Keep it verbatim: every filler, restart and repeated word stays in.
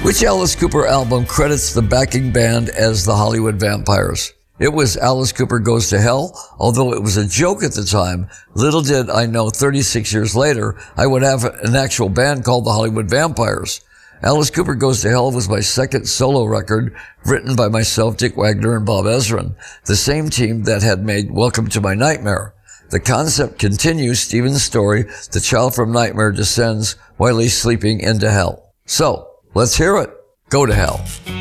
Which Alice Cooper album credits the backing band as the Hollywood Vampires? It was Alice Cooper Goes to Hell. Although it was a joke at the time, little did I know thirty-six years later I would have an actual band called the Hollywood Vampires. Alice Cooper Goes to Hell was my second solo record, written by myself, Dick Wagner, and Bob Ezrin, the same team that had made Welcome to My Nightmare. The concept continues Stephen's story. The child from Nightmare descends while he's sleeping into hell. So, let's hear it. Go to hell.